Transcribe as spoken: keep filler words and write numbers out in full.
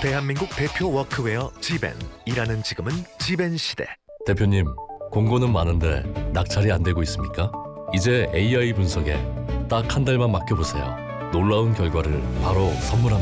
대한민국 대표 워크웨어 지벤. 일하는 지금은 지벤 시대. 대표님, 공고는 많은데 낙찰이 안 되고 있습니까? 이제 에이아이 분석에 딱 한 달만 맡겨보세요. 놀라운 결과를 바로 선물합니다.